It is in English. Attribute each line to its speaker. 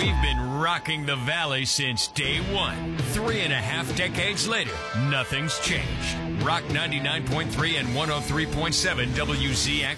Speaker 1: We've been rocking the Valley since day one. 3.5 decades later, nothing's changed. Rock 99.3 and 103.7 WZX